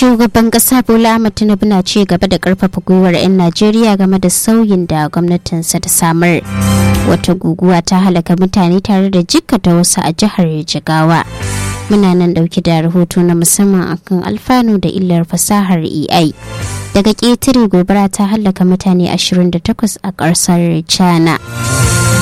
Shugaban kasa Bola Ahmed Tinubu na ci gaba da karfafa gwiwar 'yan Najeriya game da sauyin da gwamnatinsa ta samar. Wata guguwa ta halaka mutane tare da jikkata wasu a jihar Jigawa. Muna nan dauke da rahoto na musamman akan alfanu da illar fasahar AI. Daga ƙetare gobara ta halaka mutane 28 a ƙasar China.